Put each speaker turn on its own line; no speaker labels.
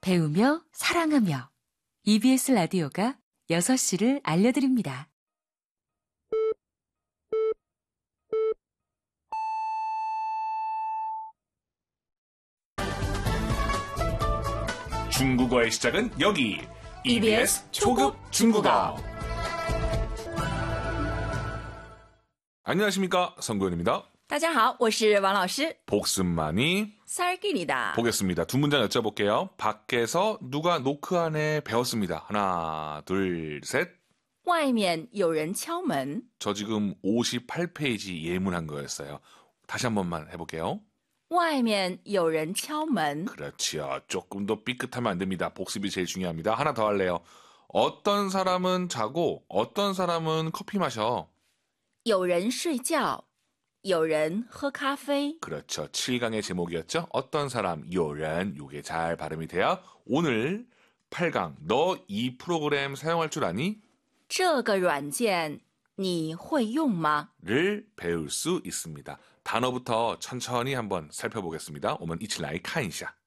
배우며 사랑하며 EBS 라디오가 6시를 알려드립니다.
중국어의 시작은 여기 EBS 초급 중국어. 안녕하십니까, 성구현입니다.
大家好，我是王老师。
복습 많이
쌀길이다.
보겠습니다. 두 문장 여쭤볼게요. 밖에서 누가 노크 안에 배웠습니다. 하나, 둘, 셋.
外面有人敲门。
저 지금 58페이지 예문한 거였어요. 다시 한 번만 해볼게요.
外面有人敲门。
그렇지요. 조금 더 삐끗하면 안 됩니다. 복습이 제일 중요합니다. 하나 더 할래요. 어떤 사람은 자고 어떤 사람은 커피 마셔.
有人睡觉，有人喝咖啡。
그렇죠. 7강의 제목이었죠. 어떤 사람, 요런, 요게 잘 발음이 돼야 오늘 8강, 너 이 프로그램 사용할 줄 아니?
这个软件你会用吗？
를 배울 수 있습니다. 단어부터 천천히 한번 살펴보겠습니다. 我们一起来看一下.